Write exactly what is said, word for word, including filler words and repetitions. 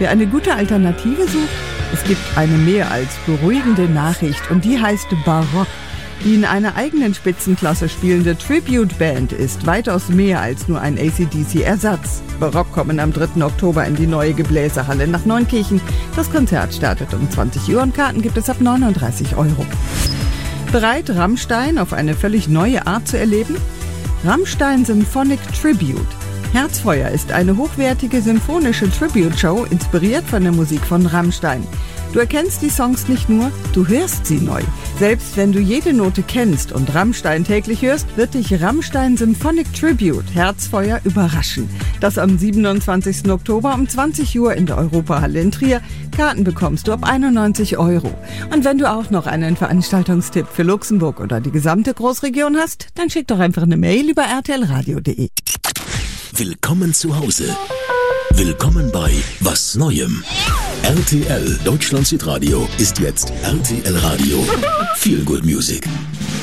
Wer eine gute Alternative sucht, es gibt eine mehr als beruhigende Nachricht und die heißt Barock. Die in einer eigenen Spitzenklasse spielende Tribute-Band ist weitaus mehr als nur ein A C D C-Ersatz. Barock kommen am dritten Oktober in die neue Gebläsehalle nach Neunkirchen. Das Konzert startet um zwanzig Uhr und Karten gibt es ab neununddreißig Euro. Bereit, Rammstein auf eine völlig neue Art zu erleben? Rammstein Symphonic Tribute. Herzfeuer ist eine hochwertige symphonische Tribute-Show, inspiriert von der Musik von Rammstein. Du erkennst die Songs nicht nur, du hörst sie neu. Selbst wenn du jede Note kennst und Rammstein täglich hörst, wird dich Rammstein Symphonic Tribute Herzfeuer überraschen. Das am siebenundzwanzigsten Oktober um zwanzig Uhr in der Europahalle in Trier. Karten bekommst du ab einundneunzig Euro. Und wenn du auch noch einen Veranstaltungstipp für Luxemburg oder die gesamte Großregion hast, dann schick doch einfach eine Mail über r t l radio punkt d e. Willkommen zu Hause. Willkommen bei Was Neuem. R T L Deutschland Südradio ist jetzt R T L Radio. Feel Good Music.